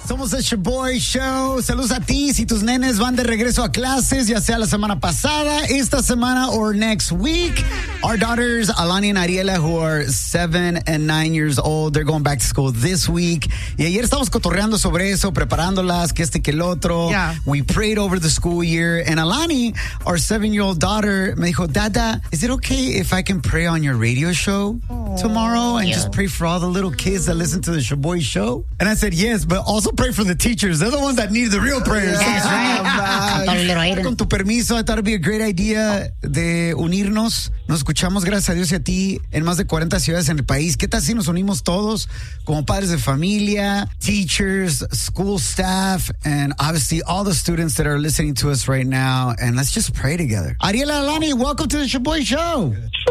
Somos el Shaboy Show. Saludos a ti si tus nenes van de regreso a clases, ya sea la semana pasada, esta semana, or next week. Our daughters, Alani and Ariela, who are 7 and 9 years old, they're going back to school this week. Y ayer estamos cotorreando sobre eso, preparándolas, que este, que el otro. Yeah. We prayed over the school year. And Alani, our 7-year-old daughter, me dijo, Dada, is it okay if I can pray on your radio show tomorrow and just pray for all the little kids that listen to the Shaboy Show? And I said, yes, but also pray for the teachers. They're the ones that need the real prayers. That's right. Con tu permiso, I thought it'd be a great idea de unirnos. Nos escuchamos, gracias a Dios y a ti, en más de 40 ciudades en el país. ¿Qué tal si nos unimos todos como padres de familia, teachers, school staff, and obviously all the students that are listening to us right now? And let's just pray together. Ariela, Alani, welcome to the Shaboy Show.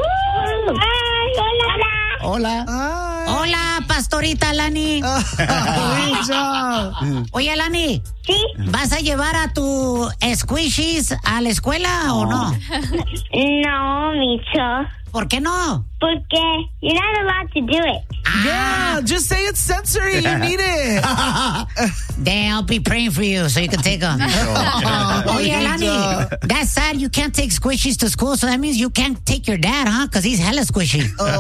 Hola. Hola, pastorita Alani. Oye, Alani. ¿Sí? ¿Vas a llevar a tu squishies a la escuela o no? No, Micho. ¿Por qué no? Porque you're not allowed to do it. Yeah, just say it's sensory. You need it. Then I'll be praying for you so you can take them. Oye, Alani, that's sad. You can't take squishies to school, so that means you can't take your dad, huh? Because he's hella squishy.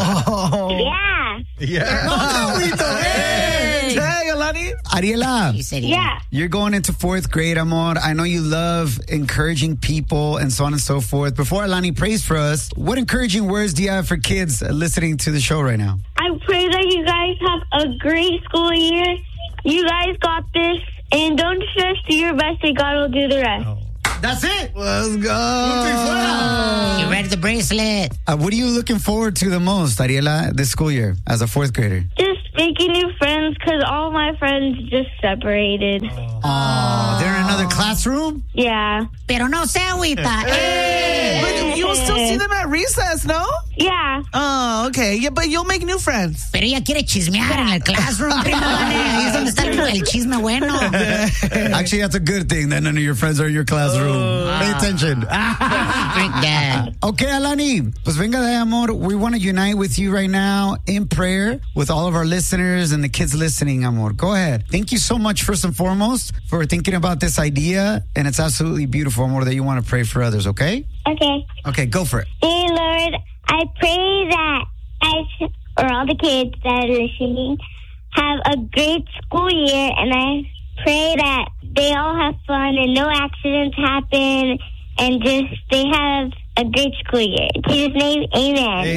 Yeah. Hey, Alani. Ariela. He said, Yeah. You're going into 4th grade, amor. I know you love encouraging people and so on and so forth. Before Alani prays for us, what encouraging words do you have for kids listening to the show right now? I pray that you guys have a great school year. You guys got this. And don't stress, do your best and God will do the rest. That's it. Let's go. You read the bracelet. What are you looking forward to the most, Ariela, this school year as a 4th grader? Just making new friends because all my friends just separated. Oh, they're in another classroom? Yeah. Pero no se agüita. But you'll still see them at recess, no? Yeah. Oh, okay. Yeah, but you'll make new friends. Pero ella quiere chismear en el classroom, prima. Ahí es donde está el chisme bueno. Actually, that's a good thing that none of your friends are in your classroom. Pay attention. Freak that. Okay, Alani, pues venga de amor. We want to unite with you right now in prayer with all of our listeners and the kids listening, amor. Go ahead. Thank you so much, first and foremost, for thinking about this idea. And it's absolutely beautiful, amor, that you want to pray for others, okay? Okay. Okay, go for it. Dear Lord, I pray that or all the kids that are listening have a great school year, and I pray that they all have fun and no accidents happen, and just they have a great school year. In Jesus' name, amen.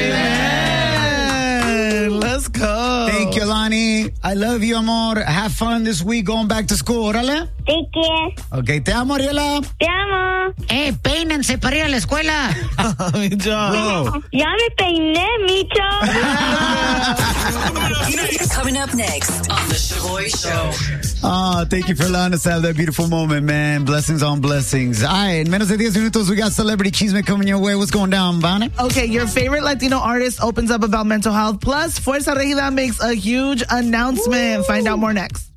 Amen. Let's go. Thank you, Alani. I love you, amor. Have fun this week going back to school. Órale. Thank you. Okay, te amo, Ariela. Te amo. Peínense para ir a la escuela. Bro. Ya me peiné, Micho. Coming up next on The Shaboy Show. Oh, thank you for allowing us to have that beautiful moment, man. Blessings on blessings. All right, en menos de 10 minutos, we got Celebrity Chisme coming your way. What's going down, Vane? Okay, your favorite Latino artist opens up about mental health. Plus, Fuerza Regida makes a huge announcement. Find out more next.